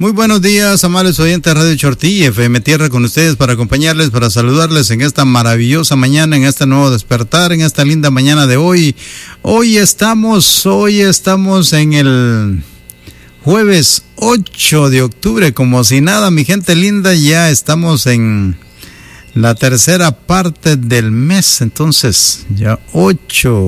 Muy buenos días, amables oyentes de Radio Chortí, FM Tierra con ustedes para acompañarles, para saludarles en esta maravillosa mañana, en este nuevo despertar, en esta linda mañana de hoy. Hoy estamos en el jueves 8 de octubre, como si nada, mi gente linda, ya estamos en la tercera parte del mes, entonces ya 8